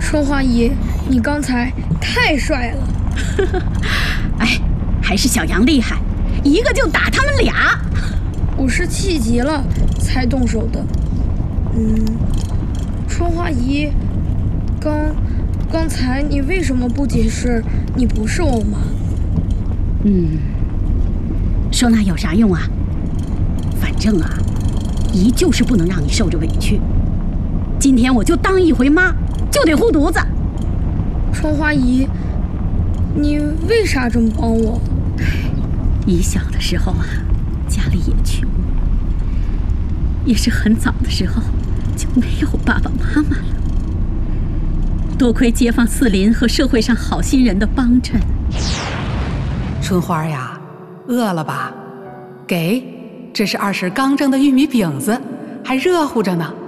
春花姨，你刚才太帅了。 哎，还是小杨厉害，一个就打他们俩。 我是气急了才动手的。春花姨，刚才你为什么不解释你不是我妈？ 说那有啥用啊？反正啊，姨就是不能让你受着委屈。今天我就当一回妈，就得护犊子。 春花姨，你为啥这么帮我？ 姨小的时候啊，家里也穷，也是很早的时候就没有爸爸妈妈了。多亏街坊四邻和社会上好心人的帮衬。 春花呀，饿了吧？给，这是二婶刚蒸的玉米饼子，还热乎着呢。